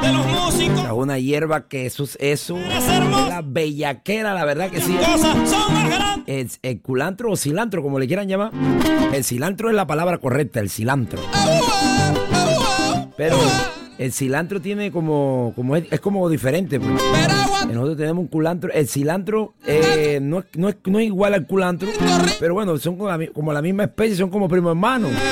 de los músicos. O sea, una hierba que eso es la bellaquera, la verdad que sí. Cosas son más grandes. El culantro o cilantro, como le quieran llamar. El cilantro es la palabra correcta, el cilantro. Pero el cilantro tiene es como diferente. Pues. Nosotros tenemos un culantro. El cilantro no es igual al culantro. Pero bueno, son como la misma especie, son como primos hermanos.